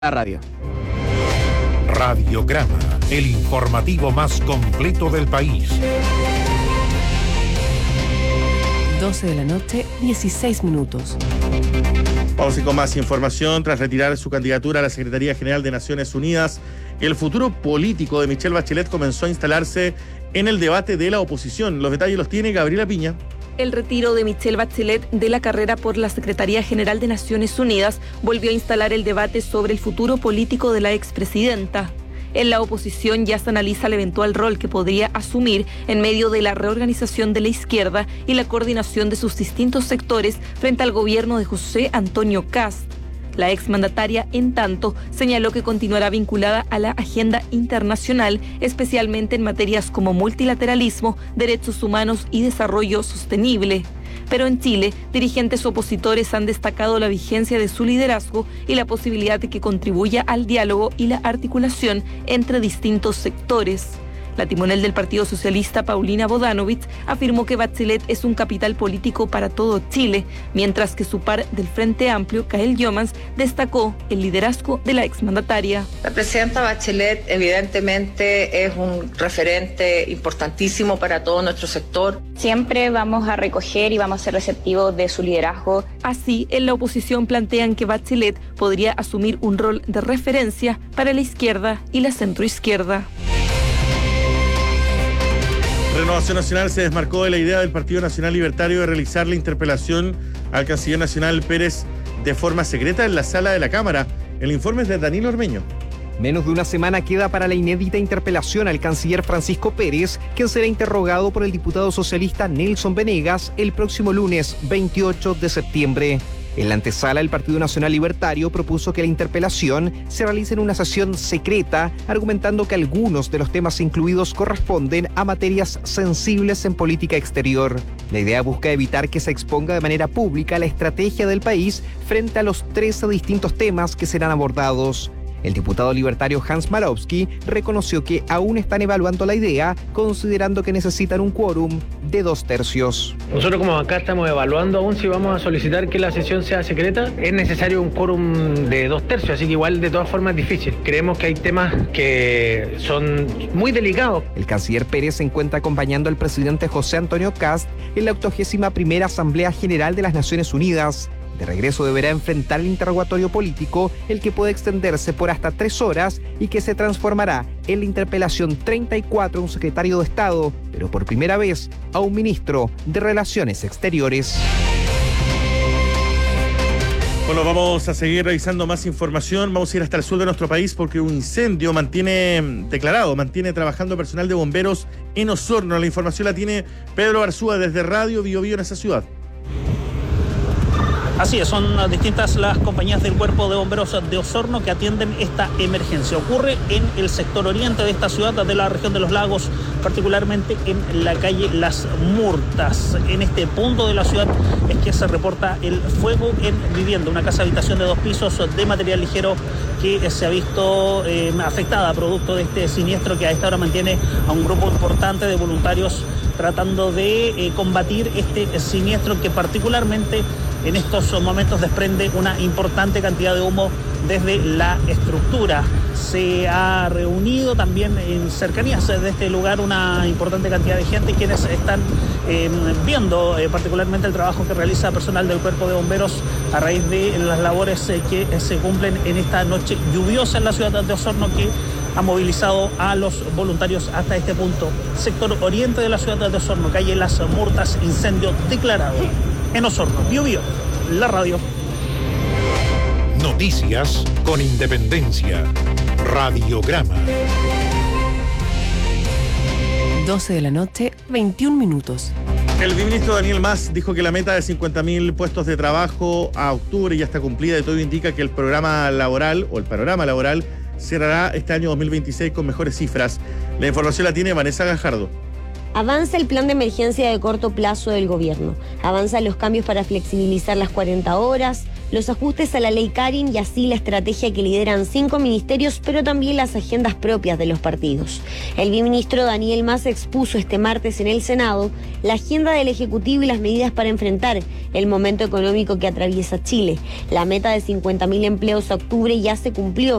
La radio. Radiograma, el informativo más completo del país. 12 de la noche, 16 minutos. Vamos a ir con más información. Tras retirar su candidatura a la Secretaría General de Naciones Unidas, el futuro político de Michelle Bachelet comenzó a instalarse en el debate de la oposición. Los detalles los tiene Gabriela Piña. El retiro de Michelle Bachelet de la carrera por la Secretaría General de Naciones Unidas volvió a instalar el debate sobre el futuro político de la expresidenta. En la oposición ya se analiza el eventual rol que podría asumir en medio de la reorganización de la izquierda y la coordinación de sus distintos sectores frente al gobierno de José Antonio Kast. La exmandataria, en tanto, señaló que continuará vinculada a la agenda internacional, especialmente en materias como multilateralismo, derechos humanos y desarrollo sostenible. Pero en Chile, dirigentes opositores han destacado la vigencia de su liderazgo y la posibilidad de que contribuya al diálogo y la articulación entre distintos sectores. La timonel del Partido Socialista, Paulina Bodanovich, afirmó que Bachelet es un capital político para todo Chile, mientras que su par del Frente Amplio, Kael Jomans, destacó el liderazgo de la exmandataria. La presidenta Bachelet evidentemente es un referente importantísimo para todo nuestro sector. Siempre vamos a recoger y vamos a ser receptivos de su liderazgo. Así, en la oposición plantean que Bachelet podría asumir un rol de referencia para la izquierda y la centroizquierda. Renovación Nacional se desmarcó de la idea del Partido Nacional Libertario de realizar la interpelación al canciller nacional Pérez de forma secreta en la sala de la Cámara. El informe es de Danilo Ormeño. Menos de una semana queda para la inédita interpelación al canciller Francisco Pérez, quien será interrogado por el diputado socialista Nelson Venegas el próximo lunes 28 de septiembre. En la antesala, el Partido Nacional Libertario propuso que la interpelación se realice en una sesión secreta, argumentando que algunos de los temas incluidos corresponden a materias sensibles en política exterior. La idea busca evitar que se exponga de manera pública la estrategia del país frente a los 13 distintos temas que serán abordados. El diputado libertario Hans Malowski reconoció que aún están evaluando la idea, considerando que necesitan un quórum de 2/3. Nosotros como acá estamos evaluando aún si vamos a solicitar que la sesión sea secreta. Es necesario un quórum de 2/3, así que igual de todas formas es difícil. Creemos que hay temas que son muy delicados. El canciller Pérez se encuentra acompañando al presidente José Antonio Kast en la 81ª Asamblea General de las Naciones Unidas. De regreso deberá enfrentar el interrogatorio político, el que puede extenderse por hasta 3 horas y que se transformará en la interpelación 34 a un secretario de Estado, pero por primera vez a un ministro de Relaciones Exteriores. Bueno, vamos a seguir revisando más información. Vamos a ir hasta el sur de nuestro país porque un incendio mantiene trabajando personal de bomberos en Osorno. La información la tiene Pedro Arzúa desde Radio Bio Bio en esa ciudad. Así es, son distintas las compañías del Cuerpo de Bomberos de Osorno que atienden esta emergencia. Ocurre en el sector oriente de esta ciudad, de la región de los lagos, particularmente en la calle Las Murtas. En este punto de la ciudad es que se reporta el fuego en vivienda, una casa habitación de 2 pisos de material ligero que se ha visto afectada producto de este siniestro que a esta hora mantiene a un grupo importante de voluntarios tratando de combatir este siniestro que particularmente en estos momentos desprende una importante cantidad de humo desde la estructura. Se ha reunido también en cercanías de este lugar una importante cantidad de gente quienes están viendo particularmente el trabajo que realiza personal del Cuerpo de Bomberos a raíz de las labores que se cumplen en esta noche lluviosa en la ciudad de Osorno, que ha movilizado a los voluntarios hasta este punto. Sector oriente de la ciudad de Osorno, calle Las Murtas, incendio declarado en Osorno. Bio Bio, la radio. Noticias con independencia. Radiograma. 12 de la noche, 21 minutos. El ministro Daniel Mas dijo que la meta de 50.000 puestos de trabajo a octubre ya está cumplida y todo indica que el panorama laboral cerrará este año 2026 con mejores cifras. La información la tiene Vanessa Gajardo. Avanza el plan de emergencia de corto plazo del gobierno. Avanzan los cambios para flexibilizar las 40 horas, los ajustes a la ley Karin y así la estrategia que lideran 5 ministerios, pero también las agendas propias de los partidos. El biministro Daniel Mas expuso este martes en el Senado la agenda del Ejecutivo y las medidas para enfrentar el momento económico que atraviesa Chile. La meta de 50.000 empleos a octubre ya se cumplió